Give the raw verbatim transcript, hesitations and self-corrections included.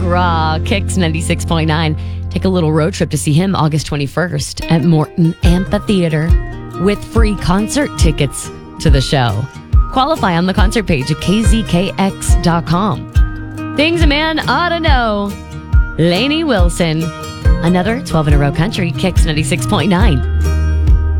McGraw, Kicks ninety-six point nine. Take a little road trip to see him August twenty-first at Morton Amphitheater with free concert tickets to the show. Qualify on the concert page at k z k x dot com. Things a man ought to know. Lainey Wilson. Another twelve in a row country, Kicks ninety-six point nine.